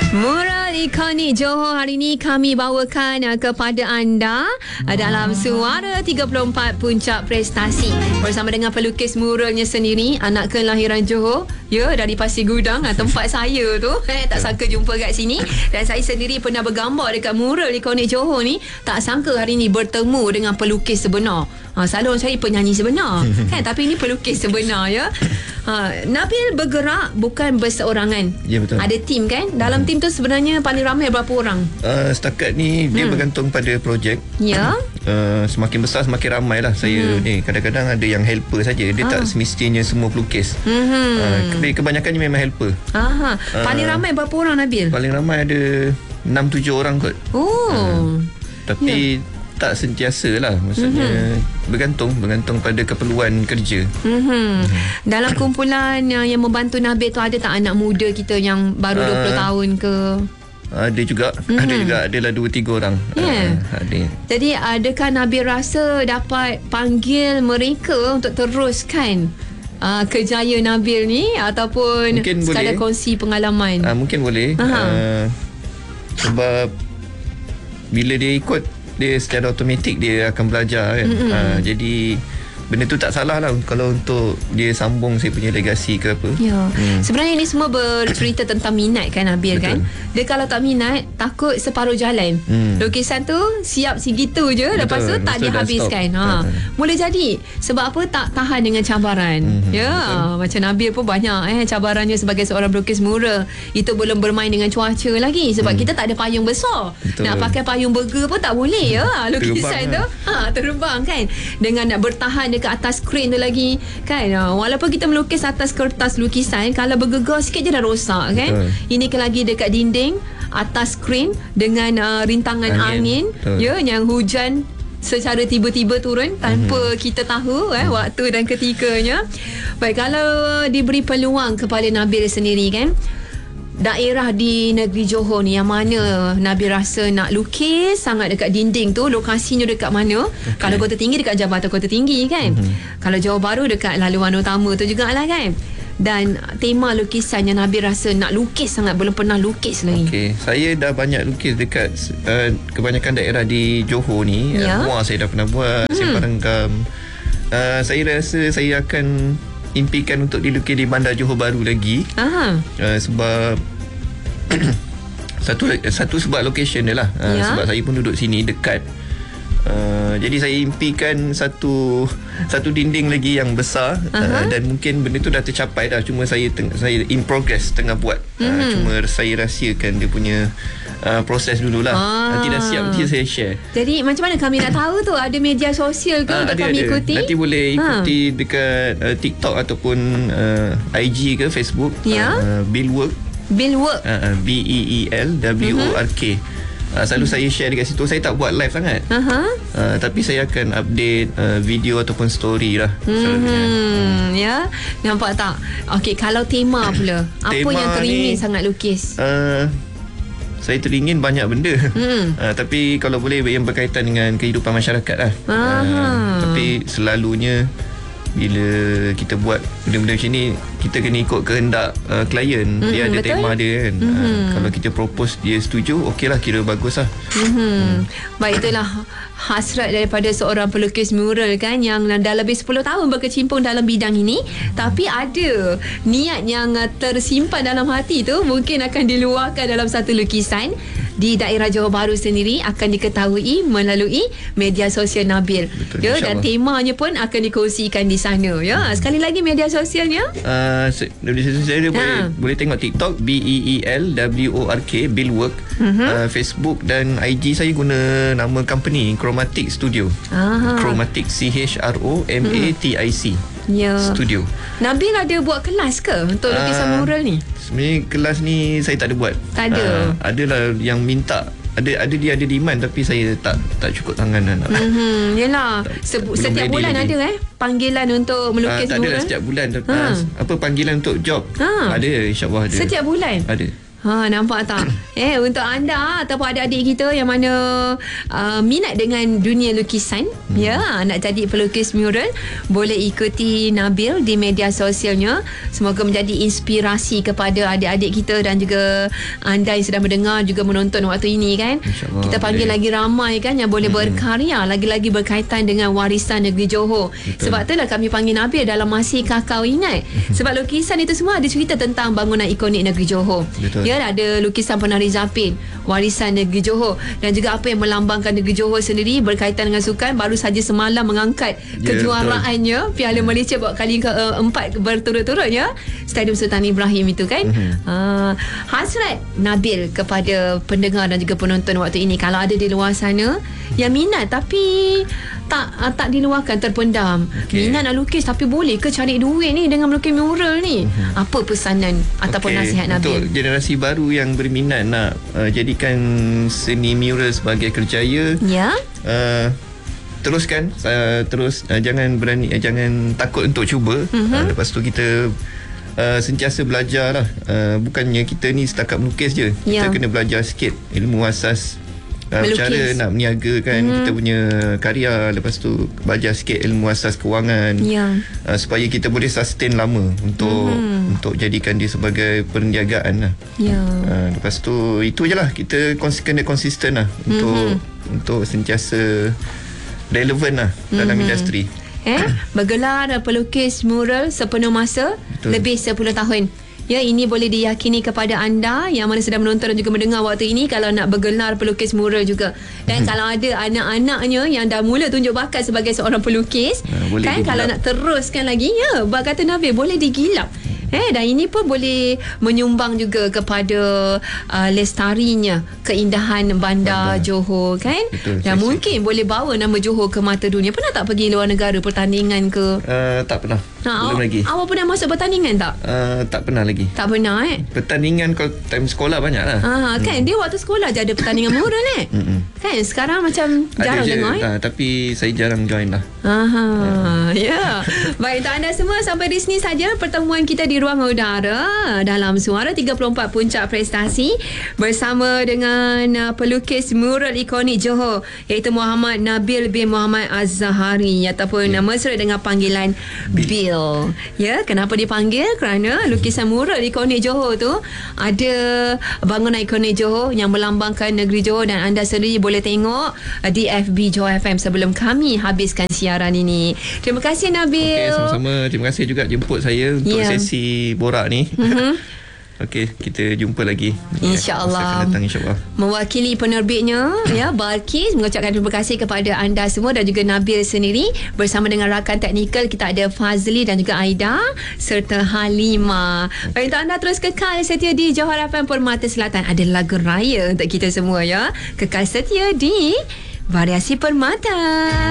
Mural ikonik Johor hari ini kami bawakan kepada anda dalam Suara 34 Puncak Prestasi bersama dengan pelukis muralnya sendiri, anak kelahiran Johor, ya, dari Pasir Gudang, tempat saya tu. Tak sangka jumpa kat sini, dan saya sendiri pernah bergambar dekat mural ikonik Johor ni. Tak sangka hari ini bertemu dengan pelukis sebenar. Selalu orang cari penyanyi sebenar kan, tapi ini pelukis sebenar, ya. Nabil bergerak bukan berseorangan. Ya, betul. Ada tim kan? Dalam tim tu sebenarnya paling ramai berapa orang? Setakat ni dia bergantung pada projek. Ya. Semakin besar semakin ramai lah. Saya ni kadang-kadang ada yang helper saja. Dia tak semestinya semua pelukis. Tapi kebanyakannya memang helper. Paling ramai berapa orang, Nabil? Paling ramai ada 6-7 orang kot. Tapi tak sentiasa lah. Maksudnya bergantung pada keperluan kerja. Dalam kumpulan yang membantu Nabil tu, ada tak anak muda kita yang baru 20 tahun ke? Ada juga. Adalah 2-3 orang. Ada. Jadi adakah Nabil rasa dapat panggil mereka untuk teruskan kerjaya Nabil ni, ataupun mungkin sekadar boleh kongsi pengalaman? Mungkin boleh. Sebab bila dia ikut, dia secara automatik dia akan belajar kan. Jadi benda tu tak salah lah kalau untuk dia sambung saya punya legasi ke apa. Ya. Sebenarnya ini semua bercerita tentang minat kan, Nabil. Betul. Kan dia kalau tak minat, takut separuh jalan. Lukisan tu siap segitu je. Betul. Lepas tu tak dihabiskan. Boleh jadi sebab apa? Tak tahan dengan cabaran. Betul. Macam Nabil pun banyak cabarannya sebagai seorang pelukis mural. Itu belum bermain dengan cuaca lagi, sebab kita tak ada payung besar. Betul. Nak pakai payung burger pun tak boleh, ya. Lukisan tu terbang kan, dengan nak bertahan dekat atas skrin tu lagi kan. Walaupun kita melukis atas kertas lukisan, kalau bergegar sikit je dah rosak kan. Ini kan lagi dekat dinding atas skrin dengan rintangan angin ya, yang hujan secara tiba-tiba turun tanpa kita tahu waktu dan ketikanya. Baik, kalau diberi peluang kepada Nabil sendiri kan, daerah di negeri Johor ni yang mana Nabil rasa nak lukis sangat dekat dinding tu, lokasinya dekat mana? Kalau Kota Tinggi dekat Jabatan Kota Tinggi kan. Kalau Johor Bahru dekat laluan utama tu jugalah kan. Dan tema lukisan yang Nabil rasa nak lukis sangat, belum pernah lukis lagi. Saya dah banyak lukis dekat kebanyakan daerah di Johor ni. Muar saya dah pernah buat, Simpang Renggam. Saya rasa saya akan impikan untuk dilukis di Bandar Johor Bahru lagi. Sebab satu sebab location dia lah. Sebab saya pun duduk sini dekat. Jadi saya impikan satu dinding lagi yang besar. Dan mungkin benda tu dah tercapai dah. Cuma saya in progress tengah buat. Cuma saya rahsiakan dia punya proses dululah. Nanti dah siap, nanti saya share. Jadi macam mana kami nak tahu tu? Ada media sosial ke untuk kami ikuti? Nanti boleh ikuti dekat TikTok ataupun IG ke Facebook. Billwork. BEELWORK. Selalu saya share dekat situ. Saya tak buat live sangat. Tapi saya akan update video ataupun story lah. Ya, nampak tak? Okey, kalau tema pula, apa yang teringin sangat lukis? Saya teringin banyak benda. Tapi kalau boleh yang berkaitan dengan kehidupan masyarakat lah. Tapi selalunya bila kita buat benda-benda macam ni, kita kena ikut kehendak klien. Dia ada tema dia kan. Kalau kita propose dia setuju, okey lah, kira bagus lah. Baik, itulah hasrat daripada seorang pelukis mural kan, yang dah lebih 10 tahun berkecimpung dalam bidang ini. Tapi ada niat yang tersimpan dalam hati tu, mungkin akan diluahkan dalam satu lukisan di daerah Johor Bahru sendiri, akan diketahui melalui media sosial Nabil. Betul, dan temanya pun akan dikongsikan di sana. Sekali lagi media sosialnya. Media sosial dia boleh tengok TikTok BEELWORK Billwork. Facebook dan IG saya guna nama company Chromatic Studio. Chromatic CHROMATIC Studio. Nabil ada buat kelas ke untuk lukisan mural ni? Sebenarnya kelas ni saya tak ada buat. Tak ada. Adalah yang minta. Ada dia ada demand, tapi saya tak cukup tangan nak. Yelah, setiap bulan lagi ada panggilan untuk melukis mural. Tak ada setiap bulan. Apa panggilan untuk job? Ada, insya-Allah ada. Setiap bulan? Ada. Nampak tak? Untuk anda ataupun adik-adik kita yang mana minat dengan dunia lukisan, nak jadi pelukis mural, boleh ikuti Nabil di media sosialnya. Semoga menjadi inspirasi kepada adik-adik kita dan juga anda yang sedang mendengar juga menonton waktu ini kan. Kita panggil lagi ramai kan yang boleh berkarya, lagi-lagi berkaitan dengan warisan negeri Johor. Sebab itulah kami panggil Nabil dalam Masihkah Kau Ingat. Sebab lukisan itu semua ada cerita tentang bangunan ikonik negeri Johor. Ada lukisan Penari Zapin, warisan negeri Johor, dan juga apa yang melambangkan negeri Johor sendiri berkaitan dengan sukan. Baru saja semalam mengangkat kejuaraannya Piala Malaysia buat kali ke-4 berturut-turut Stadium Sultan Ibrahim itu kan. Hasrat Nabil kepada pendengar dan juga penonton waktu ini, kalau ada di luar sana yang minat tapi tak diluahkan, terpendam, minat nak lukis tapi boleh ke cari duit ni dengan melukis mural ni? Apa pesanan ataupun nasihat Nabil untuk generasi baru yang berminat nak jadikan seni mural sebagai kerjaya? Teruskan, jangan berani, jangan takut untuk cuba. Lepas tu kita sentiasa belajar lah. Bukannya kita ni setakat melukis je, kita kena belajar sikit ilmu asas, cara nak meniagakan kita punya karya. Lepas tu belajar sikit ilmu asas kewangan, supaya kita boleh sustain lama untuk jadikan dia sebagai perniagaan lah. Lepas tu itu je lah, kita kena konsisten lah untuk sentiasa relevan lah dalam industri. Bergelar pelukis mural sepenuh masa. Lebih 10 tahun. Ini boleh diyakini kepada anda yang mana sedang menonton dan juga mendengar waktu ini, kalau nak bergelar pelukis mural juga. Dan kalau ada anak-anaknya yang dah mula tunjuk bakat sebagai seorang pelukis, kan, kalau nak teruskan lagi, bak kata Nabil, boleh digilap. Dan ini pun boleh menyumbang juga kepada lestarinya keindahan bandar Johor kan. Dan mungkin boleh bawa nama Johor ke mata dunia. Pernah tak pergi luar negara pertandingan ke? Tak pernah. Belum lagi. Awak pernah masuk pertandingan tak? Tak pernah lagi. Tak pernah Pertandingan kalau time sekolah banyak lah. Kan dia waktu sekolah je ada pertandingan mural kan. Sekarang macam jarang dengar tapi saya jarang join lah. Baik, untuk anda semua, sampai di sini saja pertemuan kita di ruang udara dalam Suara 34 Puncak Prestasi bersama dengan pelukis mural ikonik Johor, iaitu Muhammad Nabil bin Muhammad Az-Zahari, ataupun mesra dengan panggilan Bill. Kenapa dipanggil? Kerana lukisan mural ikonik Johor tu ada bangunan ikonik Johor yang melambangkan negeri Johor, dan anda sendiri boleh tengok di FB Johor FM sebelum kami habiskan siaran ini. Terima kasih Nabil. Sama-sama. Terima kasih juga jemput saya untuk sesi borak ni. Okey, kita jumpa lagi. InsyaAllah. InsyaAllah. Mewakili penerbitnya, Balkis, mengucapkan terima kasih kepada anda semua dan juga Nabil sendiri. Bersama dengan rakan teknikal, kita ada Fazli dan juga Aida serta Halimah. Baik, untuk anda terus kekal setia di Johor FM Permata Selatan. Ada lagu raya untuk kita semua Kekal setia di Variasi Permata.